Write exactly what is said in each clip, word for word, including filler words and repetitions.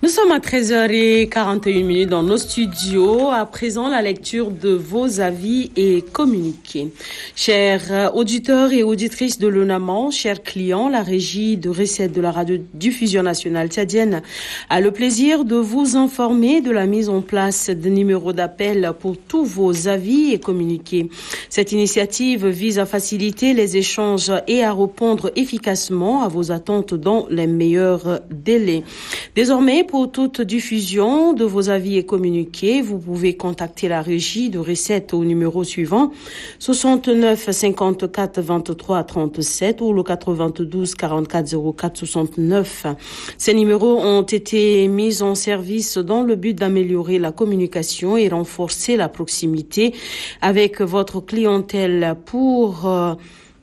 Nous sommes à treize heures quarante et une minutes dans nos studios. À présent, la lecture de vos avis et communiqués. Chers auditeurs et auditrices de l'UNAMAN, chers clients, la régie de recettes de la radiodiffusion nationale tchadienne a le plaisir de vous informer de la mise en place de numéros d'appel pour tous vos avis et communiqués. Cette initiative vise à faciliter les échanges et à répondre efficacement à vos attentes dans les meilleurs délais. Désormais, pour toute diffusion de vos avis et communiqués, vous pouvez contacter la régie de recettes au numéro suivant soixante-neuf cinquante-quatre vingt-trois trente-sept ou le quatre-vingt-douze quarante-quatre zéro quatre soixante-neuf. Ces numéros ont été mis en service dans le but d'améliorer la communication et renforcer la proximité avec votre clientèle pour euh,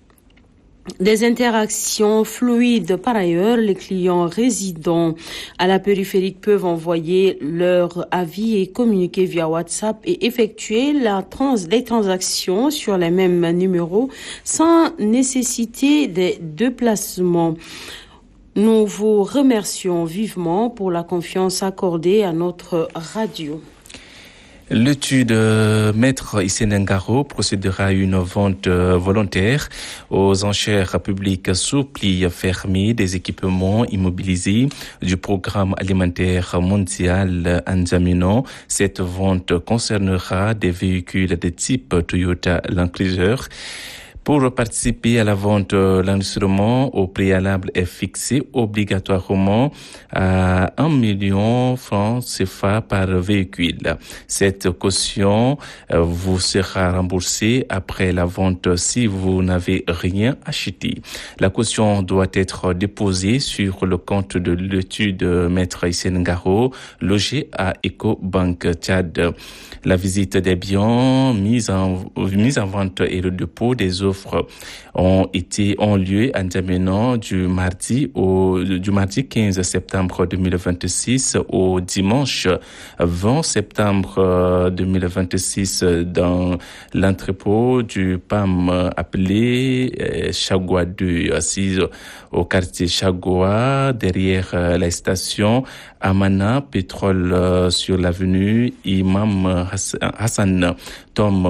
des interactions fluides. Par ailleurs, les clients résidant à la périphérique peuvent envoyer leur avis et communiquer via WhatsApp et effectuer la trans- les transactions sur les mêmes numéros sans nécessiter des déplacements. Nous vous remercions vivement pour la confiance accordée à notre radio. L'étude de Maître Hissène Ngaro procédera à une vente volontaire aux enchères publiques sous pli fermé des équipements immobilisés du programme alimentaire mondial N'Djamena. Cette vente concernera des véhicules de type Toyota Land Cruiser. Pour participer à la vente, l'enregistrement au préalable est fixé obligatoirement à un million francs C F A par véhicule. Cette caution vous sera remboursée après la vente si vous n'avez rien acheté. La caution doit être déposée sur le compte de l'étude Maître Hissène Ngaro, logé à Ecobank Tchad. La visite des biens mis en, mis en vente et le dépôt des offres ont été ont lieu à N'Djamena du mardi au du mardi quinze septembre deux mille vingt-six au dimanche vingt septembre deux mille vingt-six dans l'entrepôt du P A M appelé Chagua deux, assis au quartier Chagua derrière la station Amana Pétrole sur l'avenue Imam Hassan Tom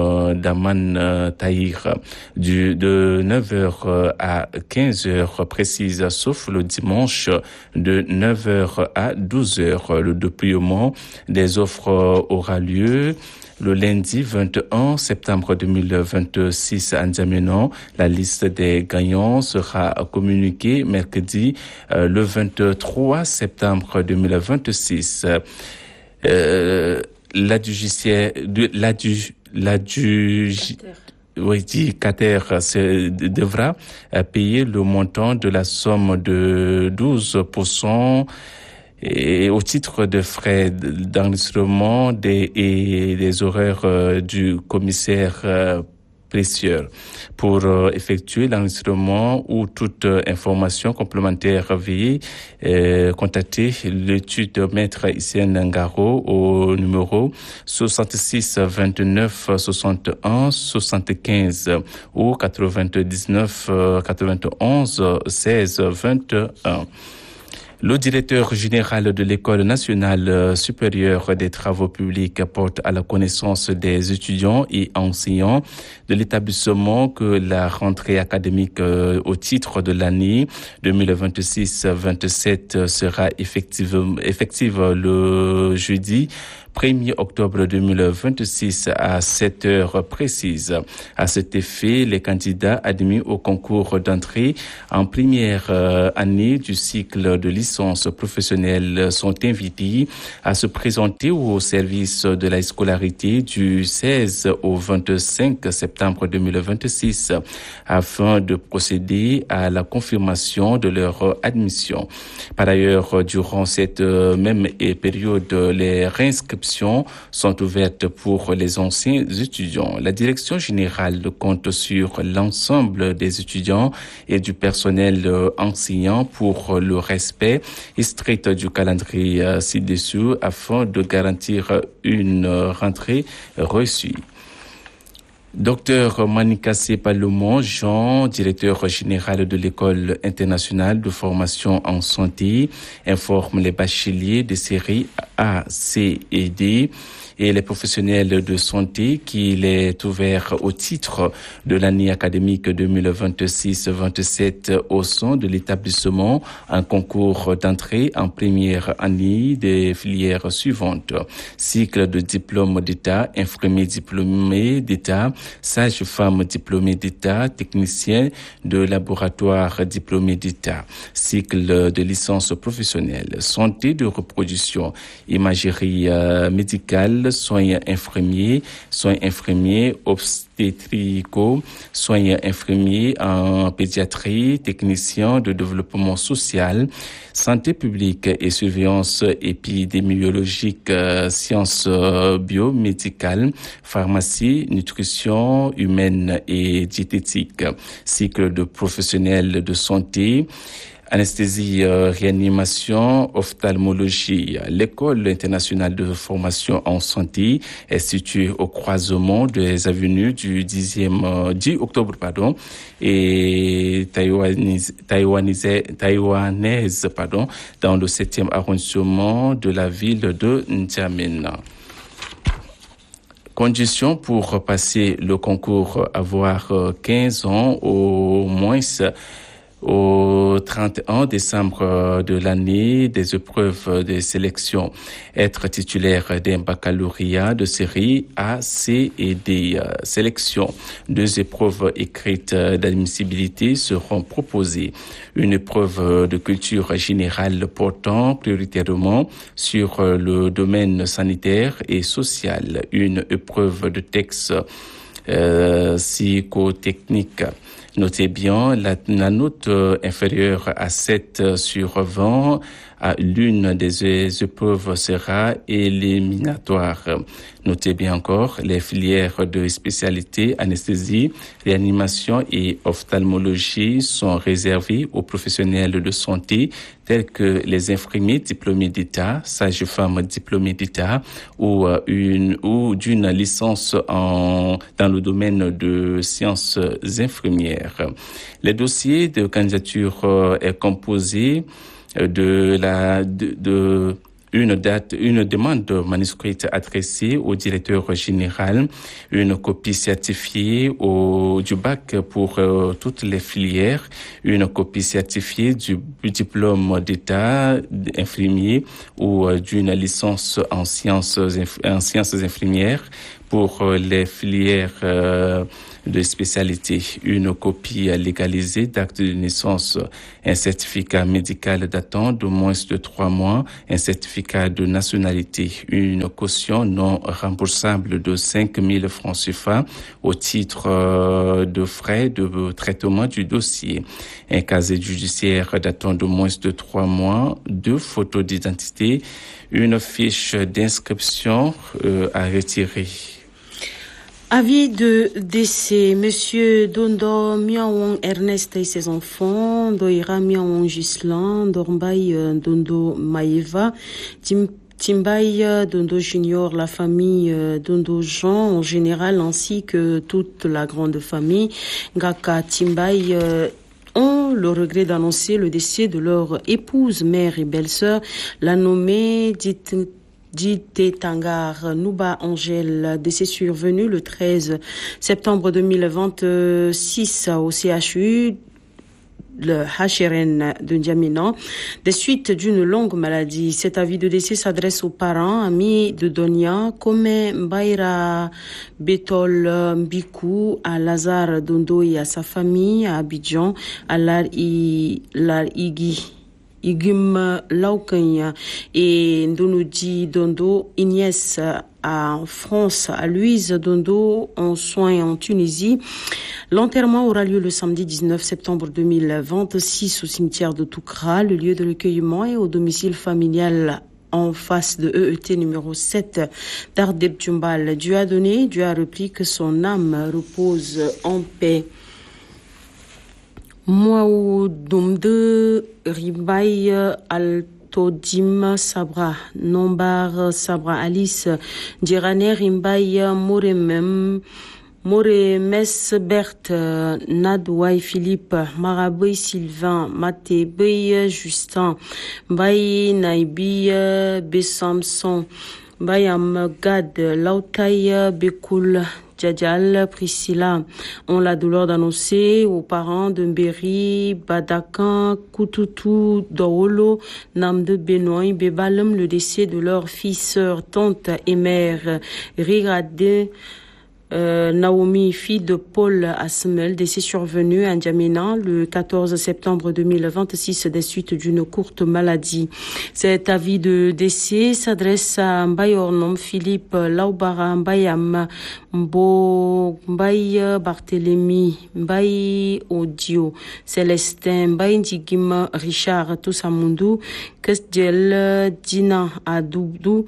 Daman Tahir du, de neuf heures à quinze heures précises, sauf le dimanche de neuf heures à douze heures. Le déploiement des offres aura lieu le lundi vingt et un septembre deux mille vingt-six à N'Djamena. La liste des gagnants sera communiquée mercredi euh, le vingt-trois septembre deux mille vingt-six. Euh, l'adjudiciaire, l'adju, l'adju, oui, dit Qatar devra payer le montant de la somme de douze pour cent et au titre de frais d'enregistrement des, et des horaires euh, du commissaire euh, précieux pour euh, effectuer l'enregistrement ou toute euh, information complémentaire. Veuillez euh, contacter l'étude Maître Hissène Ngaro au numéro soixante-six vingt-neuf soixante-et-un soixante-quinze ou quatre-vingt-dix-neuf quatre-vingt-onze seize vingt et un. Le directeur général de l'École nationale supérieure des travaux publics porte à la connaissance des étudiants et enseignants de l'établissement que la rentrée académique au titre de l'année deux mille vingt-six vingt-sept sera effective, effective le jeudi premier octobre deux mille vingt-six à sept heures précises. À cet effet, les candidats admis au concours d'entrée en première année du cycle de licence professionnelle sont invités à se présenter au service de la scolarité du seize au vingt-cinq septembre deux mille vingt-six afin de procéder à la confirmation de leur admission. Par ailleurs, durant cette même période, les réinscriptions sont ouvertes pour les anciens étudiants. La direction générale compte sur l'ensemble des étudiants et du personnel enseignant pour le respect strict du calendrier ci-dessous afin de garantir une rentrée reçue. Docteur Manikassé Palomon Jean, directeur général de l'École internationale de formation en santé, informe les bacheliers de série A, C et D et les professionnels de santé qu'il est ouvert au titre de l'année académique deux mille vingt-six vingt-sept au sein de l'établissement un concours d'entrée en première année des filières suivantes. Cycle de diplôme d'État, infirmier diplômé d'État, sage-femme diplômée d'État, technicien de laboratoire diplômé d'État. Cycle de licence professionnelle, santé de reproduction, imagerie euh, médicale, soins infirmiers, soins infirmiers obstétricaux, soins infirmiers en pédiatrie, technicien de développement social, santé publique et surveillance épidémiologique, euh, sciences euh, biomédicales, pharmacie, nutrition humaine et diététique, cycle de professionnels de santé, anesthésie, euh, réanimation, ophtalmologie. L'École internationale de formation en santé est située au croisement des avenues du dixième, euh, dix octobre, pardon, et taïwanaise, taïwanaise, taïwanaise, pardon, dans le septième arrondissement de la ville de N'Djamena. Condition pour passer le concours, avoir quinze ans au moins au trente et un décembre de l'année des épreuves de sélection, être titulaire d'un baccalauréat de série A, C et D. Sélection. Deux épreuves écrites d'admissibilité seront proposées. Une épreuve de culture générale portant prioritairement sur le domaine sanitaire et social. Une épreuve de texte euh, psychotechnique. Notez bien, la, la note inférieure à sept sur vingt à l'une des épreuves sera éliminatoire. Notez bien encore, les filières de spécialité anesthésie, réanimation et ophtalmologie sont réservées aux professionnels de santé tels que les infirmiers diplômés d'État, sages-femmes diplômées d'État ou une ou d'une licence en dans le domaine de sciences infirmières. Les dossiers de candidature est composé de la de, de une date, une demande manuscrite adressée au directeur général, une copie certifiée au, du bac pour euh, toutes les filières, une copie certifiée du diplôme d'État infirmier ou euh, d'une licence en sciences, en sciences infirmières pour euh, les filières euh, de spécialité, une copie légalisée d'acte de naissance, un certificat médical datant de moins de trois mois, un certificat de nationalité, une caution non remboursable de cinq mille francs C F A au titre de frais de traitement du dossier, un casier judiciaire datant de moins de trois mois, deux photos d'identité, une fiche d'inscription euh, à retirer. Avis de décès, Monsieur Dondo Miawong Ernest et ses enfants, Doira Miawong Gislan, Dormbaï Dondo Maeva, Tim Timbaï Dondo Junior, la famille Dondo Jean en général, ainsi que toute la grande famille, Ngaka Timbaï, ont le regret d'annoncer le décès de leur épouse, mère et belle-sœur, la nommée dite Dite Tangar Nouba Angèle, décès survenu le treize septembre deux mille vingt-six au C H U, le H R N de N'Djamena, des suites d'une longue maladie. Cet avis de décès s'adresse aux parents, amis de Donia, Kome Mbaira Betol Mbikou, à Lazare Dondo et à sa famille, à Abidjan, à Larigui. Igum Laukanya et Ndonoudi Dondo, Ignace en France, à Louise Dondo en soins en Tunisie. L'enterrement aura lieu le samedi dix-neuf septembre deux mille vingt-six au cimetière de Toukra. Le lieu de recueillement est au domicile familial en face de E E T numéro sept d'Ardeb Djumbal. Dieu a donné, Dieu a repris, que son âme repose en paix. Mwaou Domde Ribaï Altodim Sabra Nombar Sabra Alice Diraner Rimbaï Moremem Moré Mesbert, Nadouai Philippe, Marabey Sylvain, Matébey Justin, Baye Naibi Bessamson, Bayam Gad, Lautaï Bekoul, Djadjal, Priscilla ont la douleur d'annoncer aux parents de Mberi, Badakan, Koutoutou, Daolo, Namde Benoît, Bebalem, le décès de leur fille, sœur, tante et mère, Rigade, Euh, Naomi, fille de Paul Asmel, décès survenu à N'Djamena le quatorze septembre deux mille vingt-six des suites d'une courte maladie. Cet avis de décès s'adresse à Mbayornom Philippe Laubara Mbayam Mbo Mbaye Barthélemy Mbaye Audio Célestin Mbaye Ndigim Richard Toussamoundou Kesdjel Dina Adoubdou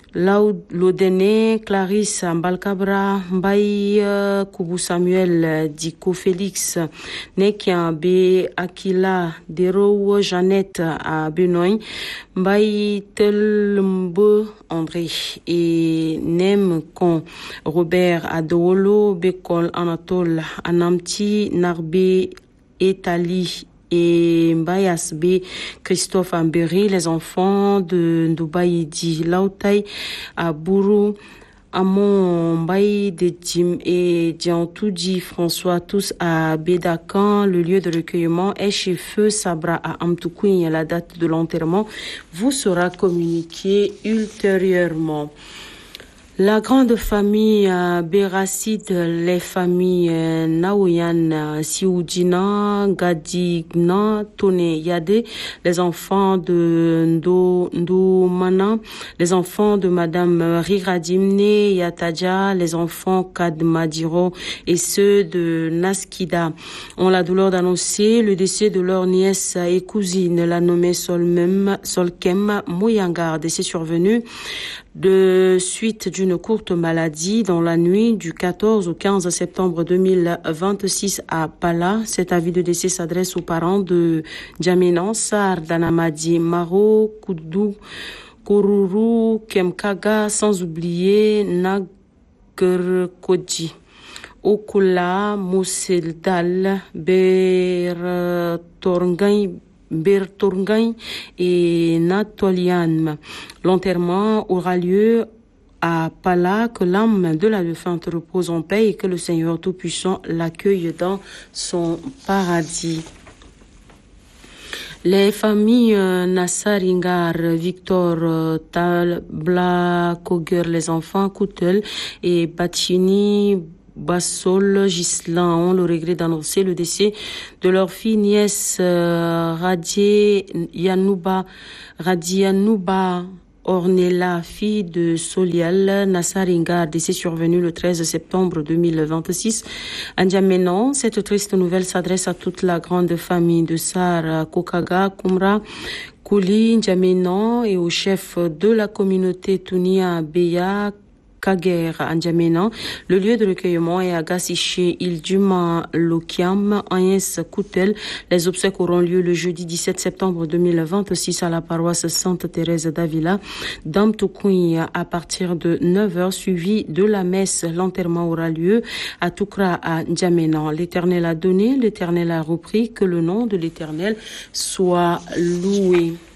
Lodene, Clarisse Mbalkabra, Mbaye Koubou Samuel, Diko Félix, Nekian B. Akila, Dero Jeannette à Benoît, Mbaye Telmbe André et Nem Kon, Robert Adolo, Bekol Anatole, Anamti, Narbe, Etali, et Mbayas B, Christophe Amberi, les enfants de Ndoubaïdi, Lautaï, Abourou, Amon Mbaye de Tim et Diantoudi François, tous à Bédakan. Le lieu de recueillement est chez Feu Sabra à Amtoukoui. La date de l'enterrement vous sera communiquée ultérieurement. La grande famille euh, Béracide, les familles euh, Naoyan, euh, Sioudina, Gadigna, Tone Yade, les enfants de Ndo, Ndo Mana, les enfants de Madame Riradimne Yataja, les enfants Kadmadiro et ceux de Naskida ont la douleur d'annoncer le décès de leur nièce et cousine, la nommée Solmem, Solkem Moyangar, décès survenu de suite d'une courte maladie dans la nuit du quatorze au quinze septembre deux mille vingt-six à Pala. Cet avis de décès s'adresse aux parents de Djamena, Sar, Danamadi, Maro, Koudou, Koruru, Kemkaga, sans oublier Nagerkodji. Okula, Mousseldal, Bertorngaï, Bertorngaï et Natolian. L'enterrement aura lieu à Pala, que l'âme de la défunte repose en paix et que le Seigneur Tout-Puissant l'accueille dans son paradis. Les familles euh, Nassaringar, Victor, euh, Talbla, Koger, les enfants Koutel et Bachini, Bassol, Gislain ont le regret d'annoncer le décès de leur fille nièce euh, Radie Yanouba, Radie Yanouba Ornella, fille de Solial Nassaringar, décès survenu le treize septembre deux mille vingt-six. À N'Djamena, cette triste nouvelle s'adresse à toute la grande famille de Sar, Kokaga, Kumra, Kouli, N'Djamena et au chef de la communauté Tounia Beya, Kager à N'Djamena. Le lieu de recueillement est à Gassiché, île Duma, Lokiam, Agnès Koutel. Les obsèques auront lieu le jeudi dix-sept septembre deux mille vingt-six à la paroisse Sainte-Thérèse d'Avila, d'Amtoukoui, à partir de neuf heures, suivi de la messe. L'enterrement aura lieu à Toukra à N'Djamena. L'Éternel a donné, l'Éternel a repris, que le nom de l'Éternel soit loué.